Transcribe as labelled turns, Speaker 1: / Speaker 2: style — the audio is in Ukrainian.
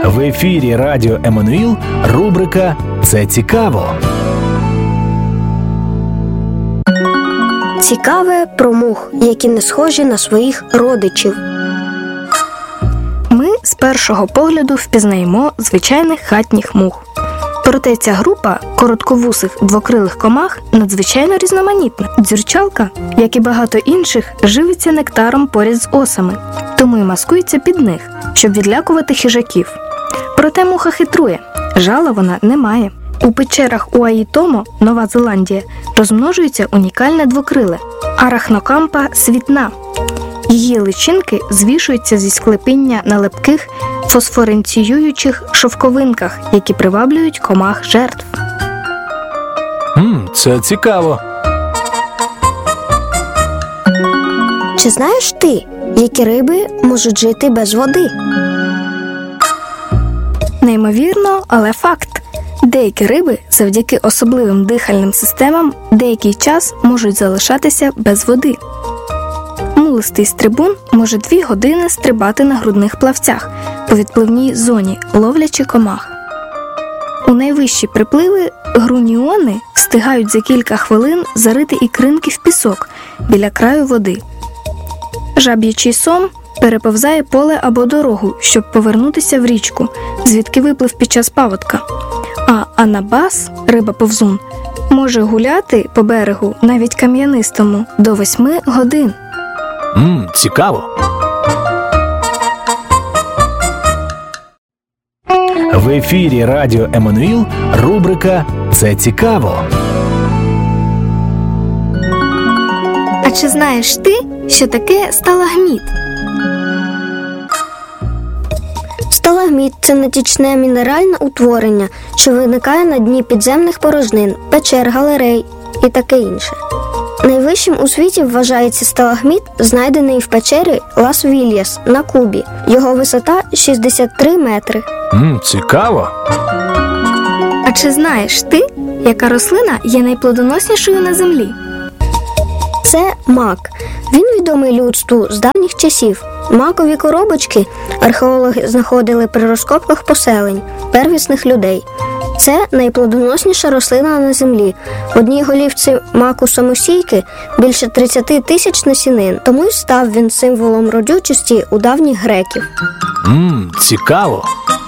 Speaker 1: В ефірі Радіо Еммануїл рубрика «Це цікаво».
Speaker 2: Цікаве про мух, які не схожі на своїх родичів.
Speaker 3: Ми з першого погляду впізнаємо звичайних хатніх мух. Проте ця група коротковусих двокрилих комах надзвичайно різноманітна. Дзюрчалка, як і багато інших, живиться нектаром поряд з осами, тому й маскується під них, щоб відлякувати хижаків. Проте муха хитрує, жала вона не має. У печерах Уаїтомо, Нова Зеландія, розмножується унікальне двокриле – арахнокампа світна. Її личинки звішуються зі склепіння на липких фосфоренціюючих шовковинках, які приваблюють комах жертв.
Speaker 1: Це цікаво.
Speaker 2: Чи знаєш ти, які риби можуть жити без води?
Speaker 3: Неймовірно, але факт. Деякі риби завдяки особливим дихальним системам деякий час можуть залишатися без води. Мулистий стрибун може 2 години стрибати на грудних плавцях по відпливній зоні, ловлячи комах. У найвищі припливи груніони встигають за кілька хвилин зарити ікринки в пісок біля краю води. Жаб'ячий сом переповзає поле або дорогу, щоб повернутися в річку, звідки виплив під час паводка. А анабас, риба-повзун, може гуляти по берегу, навіть кам'янистому, до 8 годин.
Speaker 1: Цікаво. В ефірі Радіо Еммануїл рубрика «Це цікаво».
Speaker 3: А чи знаєш ти, що таке сталагміт?
Speaker 2: Сталагміт – це натічне мінеральне утворення, що виникає на дні підземних порожнин, печер, галерей і таке інше. Найвищим у світі вважається сталагміт, знайдений в печері Лас-Вільяс на Кубі. Його висота – 63 метри.
Speaker 1: Цікаво.
Speaker 3: А чи знаєш ти, яка рослина є найплодоноснішою на землі?
Speaker 2: Це мак. Він відомий людству з давніх часів. Макові коробочки археологи знаходили при розкопках поселень первісних людей. Це найплодоносніша рослина на землі. В одній голівці маку самосійки більше 30 тисяч насінин, тому й став він символом родючості у давніх греків.
Speaker 1: Цікаво.